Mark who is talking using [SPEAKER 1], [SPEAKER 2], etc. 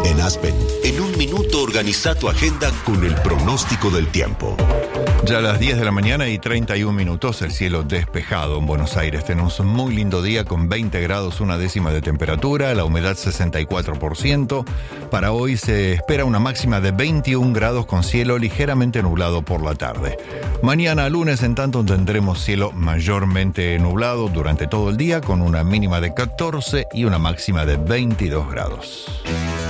[SPEAKER 1] En Aspen, en un minuto organiza tu agenda con el pronóstico del tiempo.
[SPEAKER 2] Ya a las 10 de la mañana y 31 minutos, el cielo despejado en Buenos Aires. Tenemos un muy lindo día con 20 grados, una décima de temperatura, la humedad 64%. Para hoy se espera una máxima de 21 grados con cielo ligeramente nublado por la tarde. Mañana lunes, en tanto, tendremos cielo mayormente nublado durante todo el día con una mínima de 14 y una máxima de 22 grados.